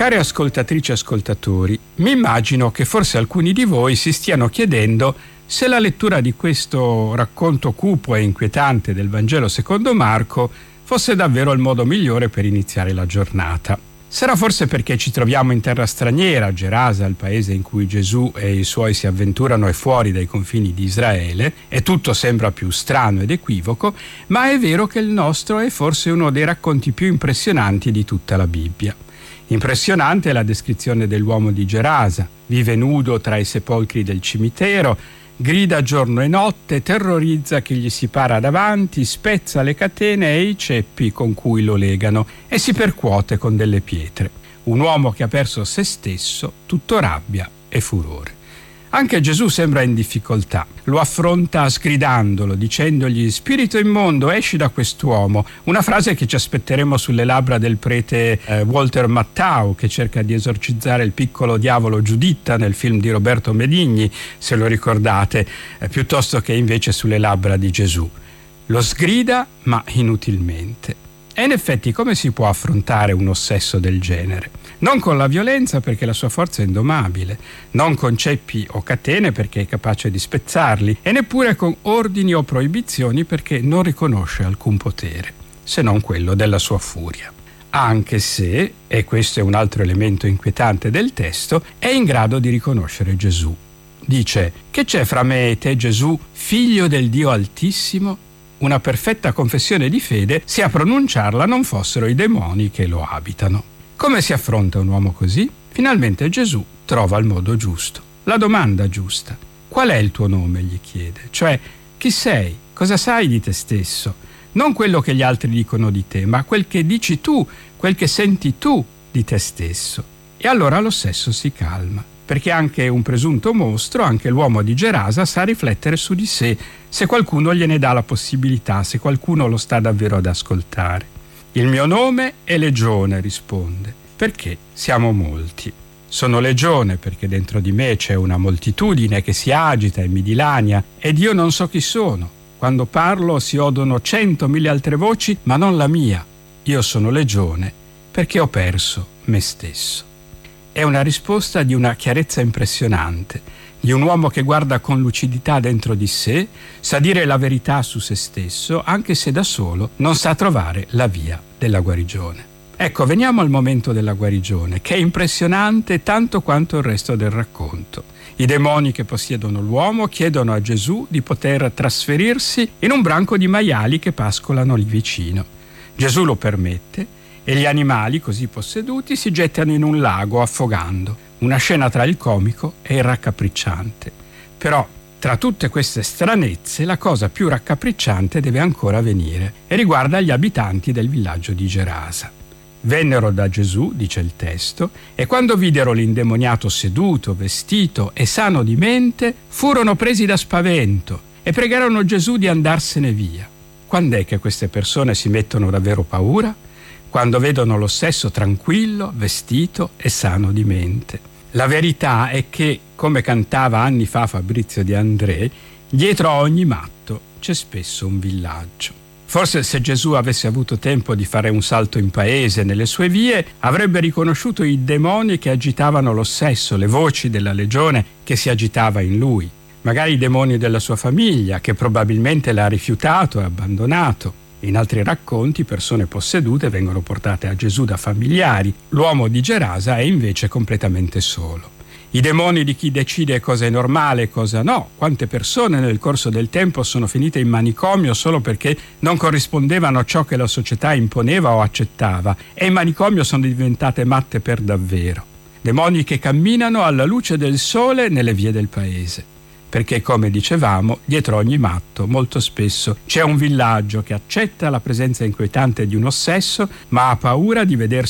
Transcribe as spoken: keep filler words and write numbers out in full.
Care ascoltatrici e ascoltatori, mi immagino che forse alcuni di voi si stiano chiedendo se la lettura di questo racconto cupo e inquietante del Vangelo secondo Marco fosse davvero il modo migliore per iniziare la giornata. Sarà forse perché ci troviamo in terra straniera, Gerasa, il paese in cui Gesù e i suoi si avventurano, è fuori dai confini di Israele, e tutto sembra più strano ed equivoco, ma è vero che il nostro è forse uno dei racconti più impressionanti di tutta la Bibbia. Impressionante è la descrizione dell'uomo di Gerasa. Vive nudo tra i sepolcri del cimitero, grida giorno e notte, terrorizza chi gli si para davanti, spezza le catene e i ceppi con cui lo legano e si percuote con delle pietre. Un uomo che ha perso se stesso, tutto rabbia e furore. Anche Gesù sembra in difficoltà. Lo affronta sgridandolo, dicendogli: «Spirito immondo, esci da quest'uomo». Una frase che ci aspetteremo sulle labbra del prete eh, Walter Matthau, che cerca di esorcizzare il piccolo diavolo Giuditta nel film di Roberto Benigni, se lo ricordate, eh, piuttosto che invece sulle labbra di Gesù. Lo sgrida, ma inutilmente. E in effetti come si può affrontare un ossesso del genere? Non con la violenza, perché la sua forza è indomabile, non con ceppi o catene, perché è capace di spezzarli, e neppure con ordini o proibizioni, perché non riconosce alcun potere, se non quello della sua furia. Anche se, e questo è un altro elemento inquietante del testo, è in grado di riconoscere Gesù. Dice: «Che c'è fra me e te, Gesù, figlio del Dio Altissimo?» Una perfetta confessione di fede se a pronunciarla non fossero i demoni che lo abitano. Come si affronta un uomo così? Finalmente Gesù trova il modo giusto, la domanda giusta. Qual è il tuo nome? Gli chiede. Cioè, chi sei? Cosa sai di te stesso? Non quello che gli altri dicono di te, ma quel che dici tu, quel che senti tu di te stesso. E allora l'ossesso si calma, perché anche un presunto mostro, anche l'uomo di Gerasa, sa riflettere su di sé, se qualcuno gliene dà la possibilità, se qualcuno lo sta davvero ad ascoltare. «Il mio nome è Legione», risponde, «perché siamo molti. Sono legione perché dentro di me c'è una moltitudine che si agita e mi dilania, ed io non so chi sono. Quando parlo si odono centomila altre voci, ma non la mia. Io sono legione perché ho perso me stesso». È una risposta di una chiarezza impressionante, di un uomo che guarda con lucidità dentro di sé, sa dire la verità su se stesso, anche se da solo non sa trovare la via della guarigione. Ecco, veniamo al momento della guarigione, che è impressionante tanto quanto il resto del racconto. I demoni che possiedono l'uomo chiedono a Gesù di poter trasferirsi in un branco di maiali che pascolano lì vicino. Gesù lo permette e gli animali, così posseduti, si gettano in un lago affogando. Una scena tra il comico e il raccapricciante. Però, tra tutte queste stranezze, la cosa più raccapricciante deve ancora venire e riguarda gli abitanti del villaggio di Gerasa. Vennero da Gesù, dice il testo, e quando videro l'indemoniato seduto, vestito e sano di mente, furono presi da spavento e pregarono Gesù di andarsene via. Quando è che queste persone si mettono davvero paura? Quando vedono l'ossesso tranquillo, vestito e sano di mente. La verità è che, come cantava anni fa Fabrizio De André, dietro a ogni matto c'è spesso un villaggio. Forse se Gesù avesse avuto tempo di fare un salto in paese nelle sue vie, avrebbe riconosciuto i demoni che agitavano l'ossesso, le voci della legione che si agitava in lui. Magari i demoni della sua famiglia, che probabilmente l'ha rifiutato e abbandonato. In altri racconti, persone possedute vengono portate a Gesù da familiari. L'uomo di Gerasa è invece completamente solo. I demoni di chi decide cosa è normale e cosa no. Quante persone nel corso del tempo sono finite in manicomio solo perché non corrispondevano a ciò che la società imponeva o accettava, e in manicomio sono diventate matte per davvero. Demoni che camminano alla luce del sole nelle vie del paese. Perché, come dicevamo, dietro ogni matto molto spesso c'è un villaggio che accetta la presenza inquietante di un ossesso, ma ha paura di vedersi